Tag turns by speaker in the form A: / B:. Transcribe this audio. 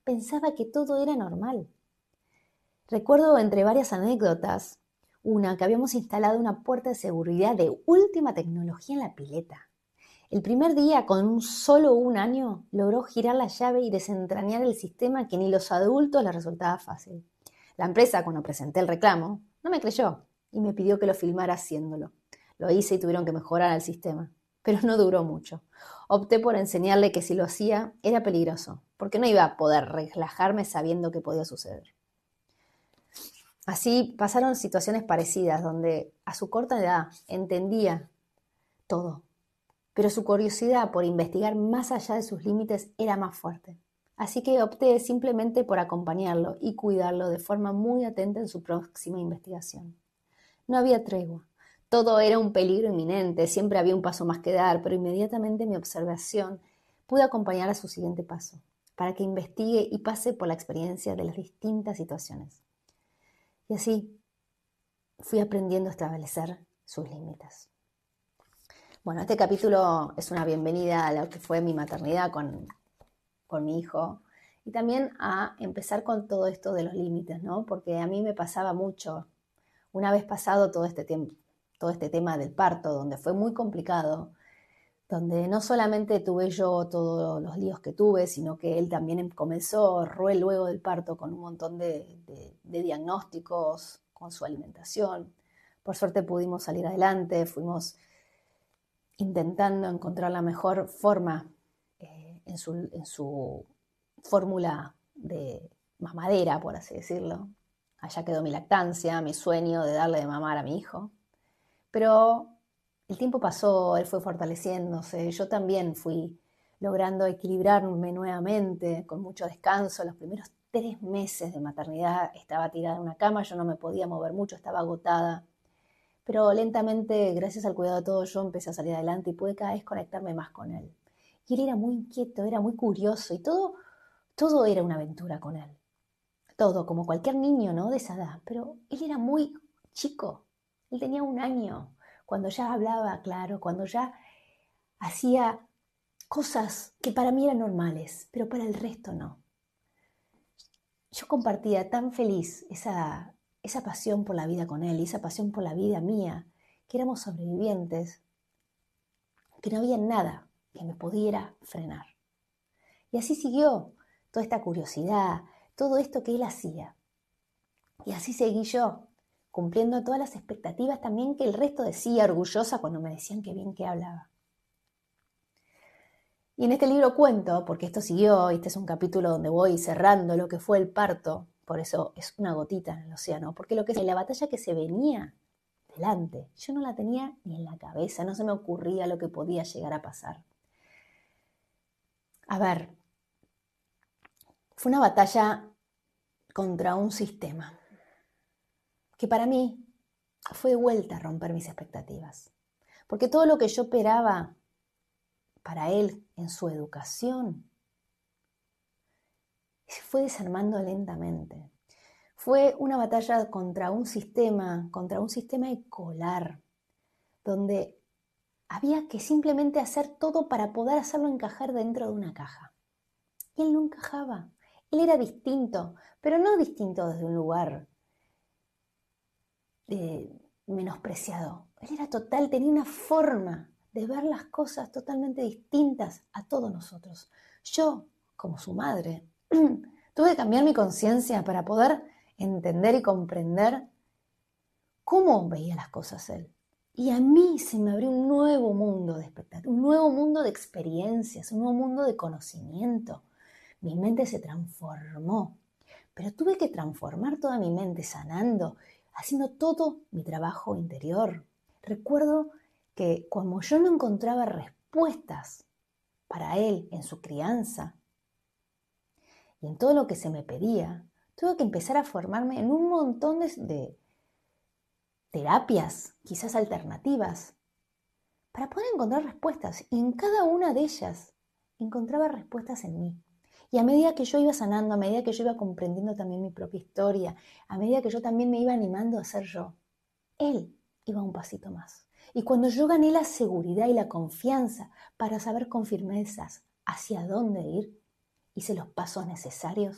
A: pensaba que todo era normal. Recuerdo entre varias anécdotas, una que habíamos instalado una puerta de seguridad de última tecnología en la pileta. El primer día, con solo un año, logró girar la llave y desentrañar el sistema que ni los adultos les resultaba fácil. La empresa, cuando presenté el reclamo, no me creyó y me pidió que lo filmara haciéndolo. Lo hice y tuvieron que mejorar el sistema, pero no duró mucho. Opté por enseñarle que si lo hacía era peligroso, porque no iba a poder relajarme sabiendo que podía suceder. Así pasaron situaciones parecidas, donde a su corta edad entendía todo, pero su curiosidad por investigar más allá de sus límites era más fuerte. Así que opté simplemente por acompañarlo y cuidarlo de forma muy atenta en su próxima investigación. No había tregua. Todo era un peligro inminente, siempre había un paso más que dar, pero inmediatamente mi observación pude acompañar a su siguiente paso, para que investigue y pase por la experiencia de las distintas situaciones. Y así fui aprendiendo a establecer sus límites. Bueno, este capítulo es una bienvenida a lo que fue mi maternidad con mi hijo y también a empezar con todo esto de los límites, ¿no? Porque a mí me pasaba mucho, una vez pasado todo este tema del parto, donde fue muy complicado, donde no solamente tuve yo todos los líos que tuve, sino que él también comenzó luego del parto con un montón de diagnósticos, con su alimentación. Por suerte pudimos salir adelante, fuimos intentando encontrar la mejor forma en su fórmula de mamadera, por así decirlo. Allá quedó mi lactancia, mi sueño de darle de mamar a mi hijo. Pero el tiempo pasó, él fue fortaleciéndose, yo también fui logrando equilibrarme nuevamente con mucho descanso. Los primeros 3 meses de maternidad estaba tirada en una cama, yo no me podía mover mucho, estaba agotada. Pero lentamente, gracias al cuidado de todos, yo empecé a salir adelante y pude cada vez conectarme más con él. Y él era muy inquieto, era muy curioso y todo era una aventura con él. Todo, como cualquier niño, ¿no? De esa edad. Pero él era muy chico. Él tenía 1 año. Cuando ya hablaba, claro, cuando ya hacía cosas que para mí eran normales, pero para el resto no. Yo compartía tan feliz esa pasión por la vida con él y esa pasión por la vida mía, que éramos sobrevivientes, que no había nada que me pudiera frenar. Y así siguió toda esta curiosidad, todo esto que él hacía. Y así seguí yo, cumpliendo todas las expectativas también que el resto decía, orgullosa cuando me decían qué bien que hablaba. Y en este libro cuento, porque esto siguió, y este es un capítulo donde voy cerrando lo que fue el parto, por eso es una gotita en el océano, porque lo que es la batalla que se venía delante, yo no la tenía ni en la cabeza, no se me ocurría lo que podía llegar a pasar. A ver, fue una batalla contra un sistema que para mí fue de vuelta a romper mis expectativas, porque todo lo que yo esperaba para él en su educación se fue desarmando lentamente. Fue una batalla contra un sistema escolar, donde había que simplemente hacer todo para poder hacerlo encajar dentro de una caja. Y él no encajaba. Él era distinto, pero no distinto desde un lugar menospreciado. Él era total, tenía una forma de ver las cosas totalmente distintas a todos nosotros. Yo, como su madre, tuve que cambiar mi conciencia para poder entender y comprender cómo veía las cosas él. Y a mí se me abrió un nuevo mundo de expectativas, un nuevo mundo de experiencias, un nuevo mundo de conocimiento. Mi mente se transformó, pero tuve que transformar toda mi mente sanando, haciendo todo mi trabajo interior. Recuerdo que como yo no encontraba respuestas para él en su crianza y en todo lo que se me pedía, tuve que empezar a formarme en un montón de terapias, quizás alternativas, para poder encontrar respuestas. Y en cada una de ellas encontraba respuestas en mí. Y a medida que yo iba sanando, a medida que yo iba comprendiendo también mi propia historia, a medida que yo también me iba animando a ser yo, él iba un pasito más. Y cuando yo gané la seguridad y la confianza para saber con firmezas hacia dónde ir, hice los pasos necesarios